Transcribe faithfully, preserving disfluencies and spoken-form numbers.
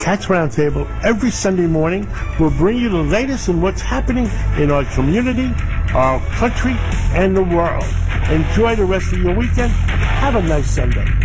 Cats Roundtable every Sunday morning will bring you the latest in what's happening in our community, our country, and the world. Enjoy the rest of your weekend. Have a nice Sunday.